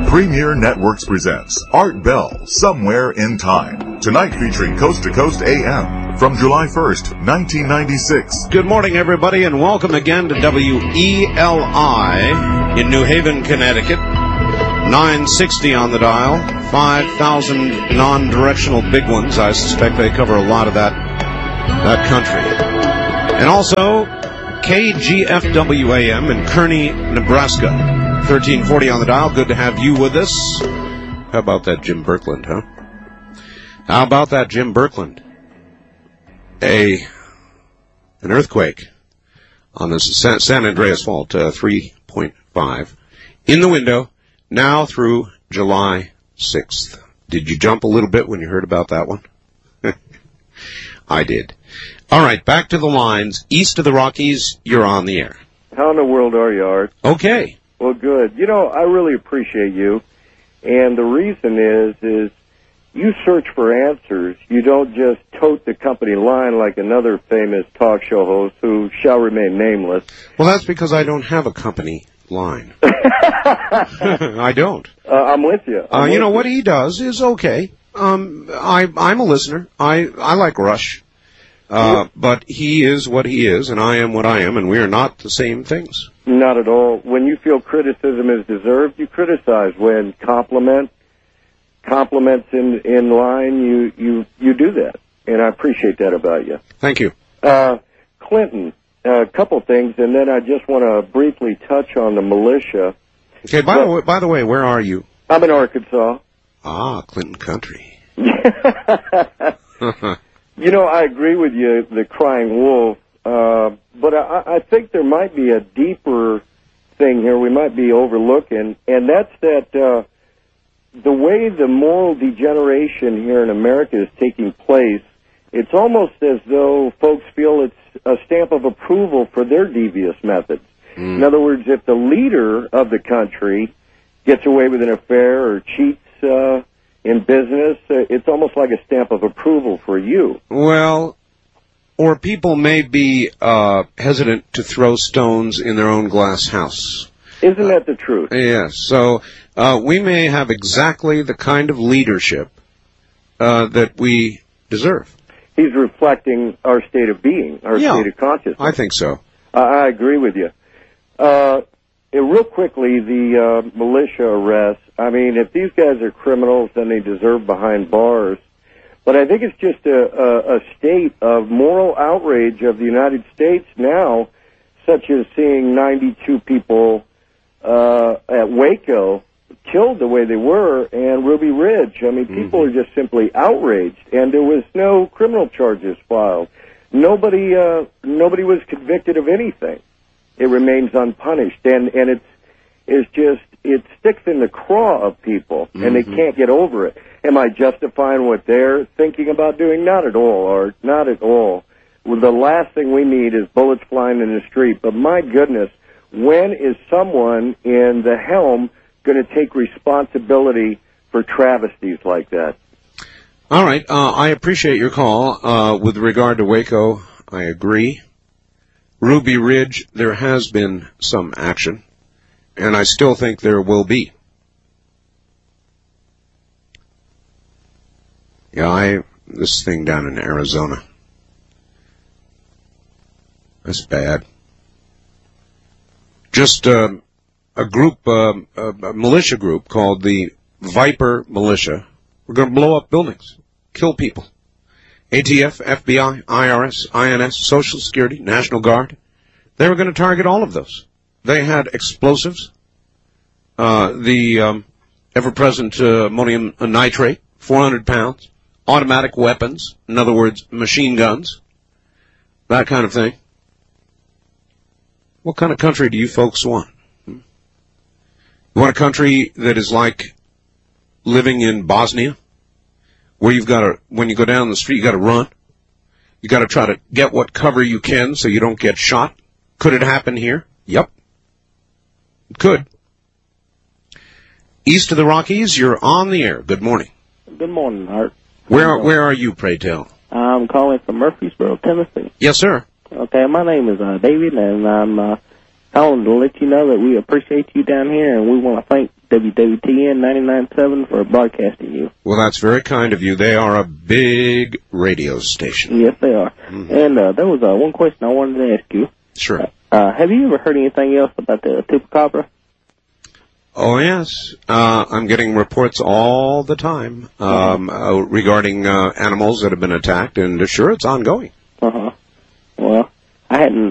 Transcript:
Premier Networks presents Art Bell, Somewhere in Time. Tonight featuring Coast to Coast AM from July 1st, 1996. Good morning, everybody, and welcome again to WELI in New Haven, Connecticut. 960 on the dial, 5,000 non-directional big ones. I suspect they cover a lot of that country. And also KGFWAM in Kearney, Nebraska. 1340 on the dial. Good to have you with us. How about that Jim Birkeland, huh? How about that Jim Birkeland? An earthquake on the San Andreas Fault, 3.5. In the window, now through July 6th. Did you jump a little bit when you heard about that one? I did. All right, back to the lines. East of the Rockies, you're on the air. How in the world are you, Art? Okay. Well, good. You know, I really appreciate you, and the reason is you search for answers. You don't just tote the company line like another famous talk show host who shall remain nameless. Well, that's because I don't have a company line. I don't. I'm with you. You know, what he does is okay. I'm a listener. I like Rush. But he is what he is, and I am what I am, and we are not the same things. Not at all. When you feel criticism is deserved, you criticize. When compliments in line, you do that, and I appreciate that about you. Thank you. Clinton, a couple things, and then I just want to briefly touch on the militia. Okay. By the way, where are you? I'm in Arkansas. Ah, Clinton country. You know, I agree with you, the crying wolf, but I think there might be a deeper thing here we might be overlooking, and that's that the way the moral degeneration here in America is taking place, it's almost as though folks feel it's a stamp of approval for their devious methods. In other words, if the leader of the country gets away with an affair or cheats in business, it's almost like a stamp of approval for you. Well, or people may be hesitant to throw stones in their own glass house. Isn't that the truth? Yes. So we may have exactly the kind of leadership that we deserve. He's reflecting our state of being, our state of consciousness. I think so. I agree with you. Real quickly, the militia arrests. I mean, if these guys are criminals, then they deserve behind bars. But I think it's just a state of moral outrage of the United States now, such as seeing 92 people at Waco killed the way they were, and Ruby Ridge. I mean, people are just simply outraged, and there was no criminal charges filed. Nobody was convicted of anything. It remains unpunished, and it sticks in the craw of people, and they can't get over it. Am I justifying what they're thinking about doing? Not at all, Art. Not at all. Well, the last thing we need is bullets flying in the street. But my goodness, when is someone in the helm going to take responsibility for travesties like that? All right. I appreciate your call. With regard to Waco, I agree. Ruby Ridge, there has been some action, and I still think there will be. Yeah, this thing down in Arizona, that's bad. Just a group, a militia group called the Viper Militia. We're going to blow up buildings, kill people. ATF, FBI, IRS, INS, Social Security, National Guard. They were going to target all of those. They had explosives, the ever-present ammonium nitrate, 400 pounds, automatic weapons, in other words, machine guns, that kind of thing. What kind of country do you folks want? You want a country that is like living in Bosnia, where you've got to, when you go down the street, you got to run. You got to try to get what cover you can so you don't get shot. Could it happen here? Yep. It could. East of the Rockies, you're on the air. Good morning. Good morning, Art. Where are you, pray tell? I'm calling from Murfreesboro, Tennessee. Yes, sir. Okay, my name is David, and I'm calling to let you know that we appreciate you down here, and we want to thank WWTN 99.7 for broadcasting you. Well, that's very kind of you. They are a big radio station. Yes, they are. Mm-hmm. And there was one question I wanted to ask you. Sure. Have you ever heard anything else about the chupacabra? Oh, yes. I'm getting reports all the time regarding animals that have been attacked, and sure, it's ongoing. Uh-huh. Well, I hadn't